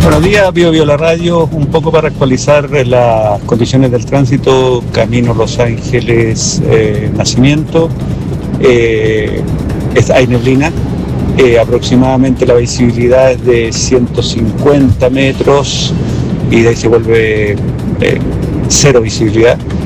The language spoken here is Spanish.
Buenos días, Bio la radio, un poco para actualizar las condiciones del tránsito, camino Los Ángeles, Nacimiento, hay neblina, aproximadamente la visibilidad es de 150 metros y de ahí se vuelve cero visibilidad.